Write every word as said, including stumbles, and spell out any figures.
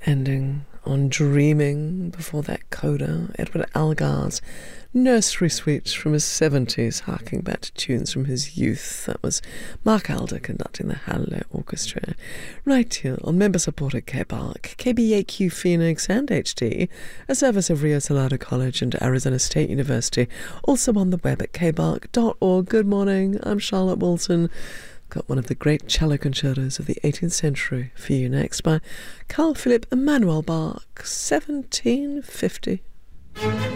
Ending on Dreaming. Before that, Coda, Edward Elgar's Nursery Suite from his seventies, harking back to tunes from his youth. That was Mark Alder conducting the Halle Orchestra. Right here on member-supported K B A R C, K B A Q Phoenix and H D, a service of Rio Salado College and Arizona State University, also on the web at k b a r c dot org. Good morning, I'm Charlotte Wilson. Got one of the great cello concertos of the eighteenth century for you next by Carl Philipp Emanuel Bach, seventeen fifty.